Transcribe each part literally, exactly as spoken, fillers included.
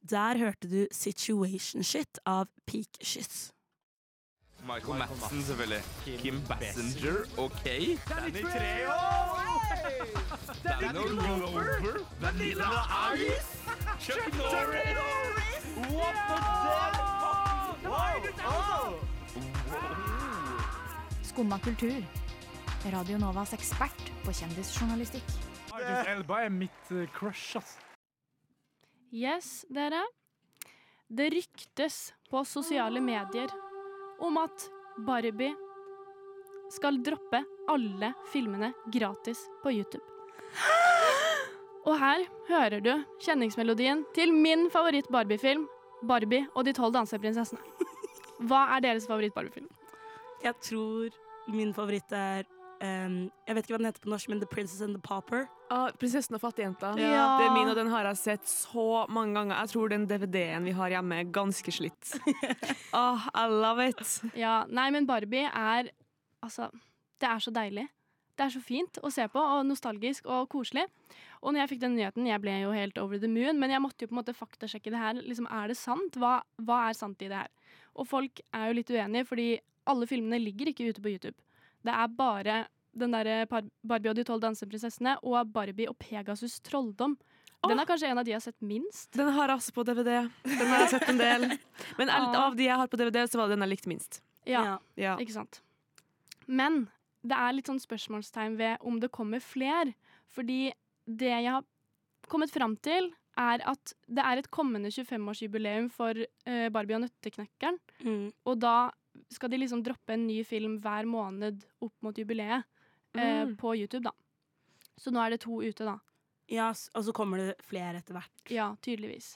Der hørte du Situation Shit av Peak Schiss. Michael Madsen, selvfølgelig. Kim Basinger, ok. Danny Trejo! Danny Glover. Vanilla Ice. Chuck Norris. What the fuck? Wow! Skumma kultur. Radio Novas ekspert på kjendisjournalistikk. Idris Elba er mitt uh, crush, ass. Yes, dere. Det ryktes på sosiale medier om at Barbie skal droppe alle filmene gratis på YouTube. Og her hører du kjenningsmelodien til min favoritt Barbie-film, Barbie og de tolv danseprinsessene. Hva er deres favoritt Barbie-film? Jeg tror min favoritt er um, jeg vet ikke hva den heter på norsk, men The Princess and the Pauper. Ah, Prinsessen og fattigjenta. Ja. Det er min, og den har jeg sett så mange ganger. Jeg tror den D V D-en vi har hjemme er ganske slitt. Ah, I love it. Ja, nei, men Barbie er altså, det er så deilig. Det er så fint å se på, og nostalgisk og koselig. Og når jeg fikk den nyheten, jeg ble jo helt over the moon, men jeg måtte jo på en måte faktasjekke det her. Liksom, er det sant? Hva, hva er sant i det her? Og folk er jo litt uenige, fordi alle filmene ligger ikke ute på YouTube. Det er bare den der Barbie og de tolv danseprinsessene og Barbie og Pegasus trolldom. Den er kanskje en av de jeg har sett minst. Den har jeg også på D V D. Den har jeg sett en del. Men av de jeg har på D V D, så var det den jeg likte minst. Ja, Ja. ikke sant. Men det er litt sånn spørsmålstegn ved om det kommer fler. Fordi det jeg har kommet fram til, er at det er et kommende tjuefem-årsjubileum for uh, Barbie og Nøtteknekkeren. Mm. Og da skal de liksom droppe en ny film hver måned opp mot jubileet uh, Mm. på YouTube, da. Så nå er det to ute, da. Ja, s- og så kommer det flere etter hvert. Ja, tydeligvis.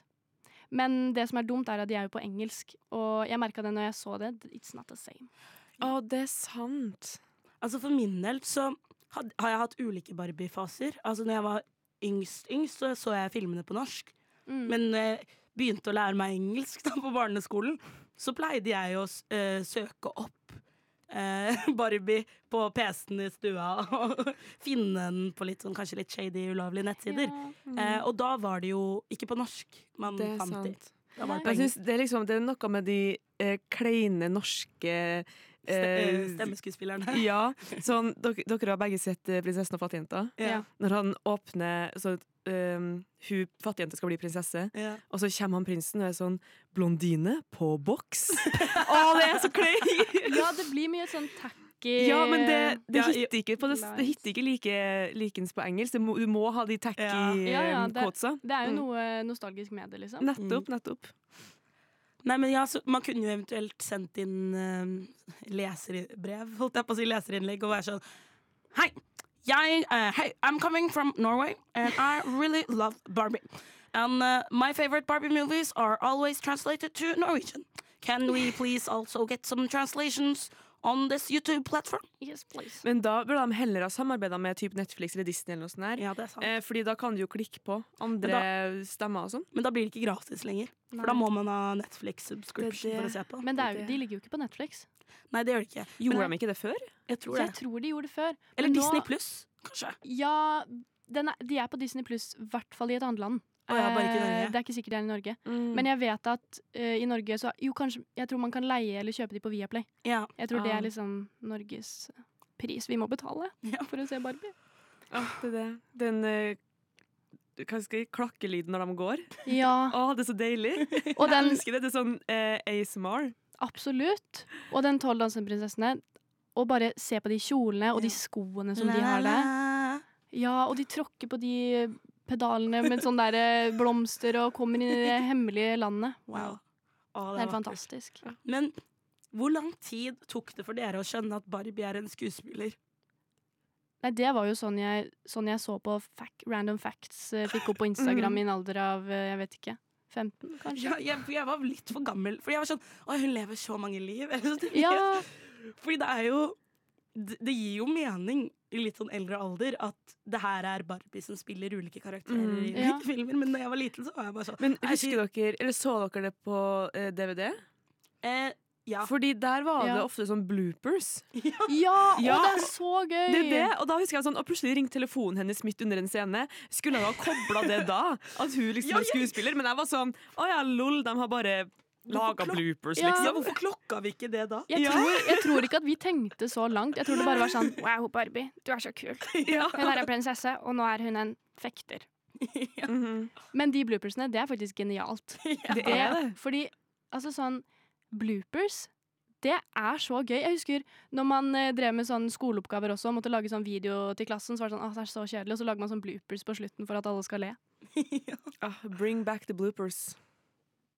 Men det som er dumt, er at de er jo på engelsk. Og jeg merket det når jeg så det. It's not the same. Å, det er sant. Altså for min del så had, har jeg hatt ulike Barbie-faser. Altså når jeg var yngst, yngst så så jeg filmene på norsk. Mm. Men når jeg begynte å lære meg engelsk da, på barneskolen, så pleide jeg å s- eh, søke opp eh, Barbie på P C-en i stua og finne den på litt sånn, kanskje litt shady, ulovlige nettsider. Ja. Eh, og da var det jo ikke på norsk man Det er fant de. sant. Da var det på Jeg engelsk. synes det, er liksom, det er noe med de eh, kleine norske Ste- eh, eh, Stemmeskuespillerne. Ja, sånn, dere, dere har begge sett eh, Prinsessen og fattigjenta. Ja. Når han åpner så um, hun fattigjenta skal bli prinsesse, Ja. og så kommer han prinsen og er sånn blondine på boks. Å, det er så kleint! Ja, det blir mye sånn tacky. Ja, men det, det Ja, i- hitter ikke, på det, det hitter ikke like, likens på engelsk. Det må, du må ha de tacky Ja. Ja, ja, um, det- quotesa. Det er jo Mm. noe nostalgisk med det, liksom. Nettopp, nettopp. Nei, men ja, så Man kunne jo eventuelt sendt inn uh, leserbrev, holdt jeg på å si, leserinnlegg, og være sånn Hei, jeg, uh, hey, I'm coming from Norway, and I really love Barbie. And uh, my favorite Barbie movies are always translated to Norwegian. Can we please also get some translations on this YouTube platform? Yes, please. Men da burde de heller ha samarbeidet med typ Netflix eller Disney eller noe sånt her. Ja, det er sant. Eh, fordi da kan du jo klikke på andre stemmer og sånn. Men da blir det ikke gratis lenger. Nei. For da må man ha Netflix-subscription Det er det. for å se på. Men det er jo, de ligger jo ikke på Netflix. Nei, det gjør det ikke. Gjorde Men de ikke det før? jeg tror Jeg det. tror de gjorde det før. Eller Men nå- Disney Pluss, kanskje. Ja, den er, de er på Disney Pluss, i hvert fall i et annet land. Å ja, bare ikke i Eh, Norge. Det er ikke sikkert det er i Norge. Mm. Men jeg vet at eh, i Norge så Jo, kanskje Jeg tror man kan leie eller kjøpe de på Viaplay. Ja. Jeg tror det Ah. er liksom Norges pris vi må betale Ja. for å se Barbie. Ah, det er det. Den eh, hva skal jeg, klakkelyden når de går. Ja, Å, det er så deilig. og Jeg den elsker det. Det er sånn eh, A S M R. Absolutt. Og den tolv danseprinsessene. Og bare se på de kjolene og de skoene som de har der. Ja, og de tråkker på de pedalene med sånne der eh, blomster og kommer inn i det hemmelige landet. Wow. Å, Det er vakkert. fantastisk. Men hvor lang tid tok det for dere å skjønne at Barbie er en skuespiller? Nei, det var jo sånn jeg, sånn jeg så på fac, Random Facts. eh, Fikk opp på Instagram i en alder av, eh, jeg vet ikke, femten kanskje? Ja, jeg, for jeg var litt for gammel. Fordi jeg var sånn Å, hun lever så mange liv. Eller så- Ja, Fordi det er jo det, det gir jo mening i litt sånn eldre alder at det her er Barbie som spiller ulike karakterer Mm, i ja. ulike filmer. Men da jeg var liten, så var jeg bare sånn Men Nei, husker dere, eller så dere det på eh, D V D? eh, Ja. Fordi der var det Ja. ofte sånn bloopers. Ja, Ja. og det er så gøy! Det er det, og da husker jeg sånn, og plutselig ringte telefonen hennes midt under en scene. Skulle jeg ha kobla det da? At hun liksom Ja, var ja. skuespiller? Men jeg var sånn å ja, lol, de har bare laga klok- bloopers, Ja. Ja, liksom. hvorfor klokka vi ikke det da? Jeg, Ja. tror, jeg tror ikke at vi tenkte så langt. Jeg tror det bare var sånn Wow, Barbie, du er så kul. Ja. Hun er en prinsesse, og nå er hun en fekter. Mhm. Men de bloopersene, det er faktisk genialt. Det er det. Fordi altså sånn bloopers, det er så gøy. Jeg husker når man eh, drev med sånn skoleoppgaver også, måtte lage sånn video til klassen, så var det sånn, åh, det er så kjedelig, og så lager man sånn bloopers på slutten for at alle skal le. Ah, bring back the bloopers.